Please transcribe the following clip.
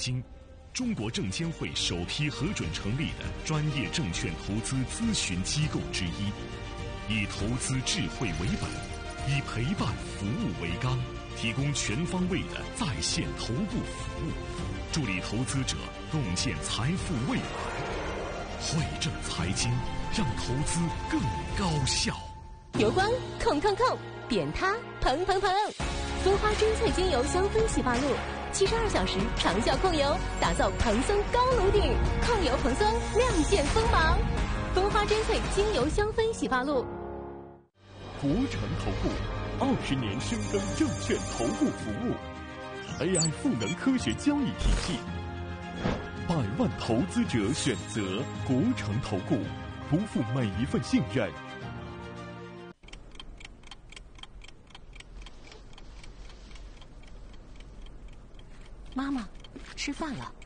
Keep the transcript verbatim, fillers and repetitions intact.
金，中国证监会首批核准成立的专业证券投资咨询机构之一，以投资智慧为本，以陪伴服务为纲，提供全方位的在线头部服务，助力投资者共建财富未来。汇正财经，让投资更高效。 油光控控控，点它蓬蓬蓬。蜂花真萃精油香氛洗发露，七十二小时长效控油，打造蓬松高颅顶，控油蓬松，亮剑锋芒。蜂花真萃精油香氛洗发露。 国诚投顾二十年深耕证券投顾服务 ，A I 赋能科学交易体系，百万投资者选择国诚投顾，不负每一份信任。 妈妈，吃饭了。